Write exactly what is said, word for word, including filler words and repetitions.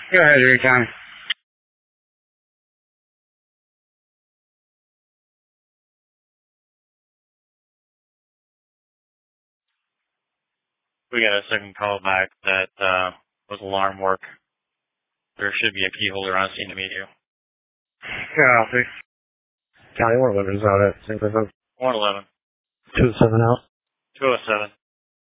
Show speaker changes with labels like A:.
A: Go ahead, anytime.
B: We got a second call back that uh, was alarm work. There should be a key holder on scene to meet you.
A: Copy.
C: County one eleven is out at Saint Vincent.
B: one eleven.
C: two seven out.
B: two oh seven.